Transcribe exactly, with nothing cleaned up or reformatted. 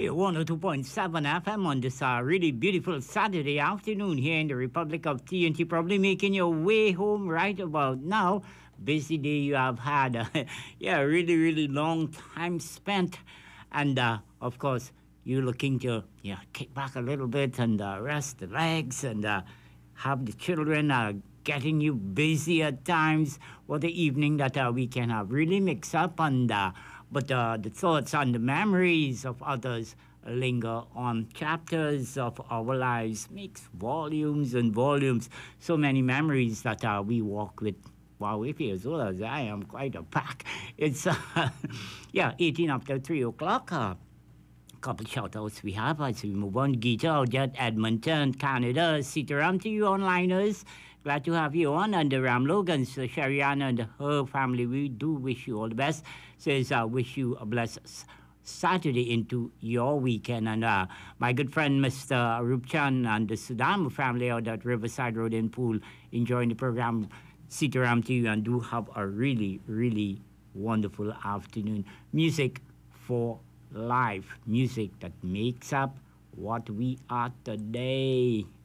Yeah, one oh two point seven F M on this uh, really beautiful Saturday afternoon here in the Republic of T N T. Probably making your way home right about now. Busy day you have had. Uh, yeah, really, really long time spent. And uh, of course, you're looking to yeah, kick back a little bit and uh, rest the legs and uh, have the children uh, getting you busy at times. What the evening that uh, we can have really mix up and uh, but uh, the thoughts and the memories of others linger on. Chapters of our lives makes volumes and volumes. So many memories that uh, we walk with. Wow, if you're as old as I am, quite a pack. It's uh, yeah, eighteen after three o'clock. Uh, couple shout outs we have as we move on. Gita out at Edmonton, Canada. Sitaram to you onliners. Glad to have you on. And the Ram Logan, so Shariana and her family, we do wish you all the best. Says, I uh, wish you a blessed Saturday into your weekend. And uh, my good friend, Mister Rupchan and the Sudam family out at Riverside Road in Pool, enjoying the program. Sitaram to you and do have a really, really wonderful afternoon. Music for life, music that makes up what we are today.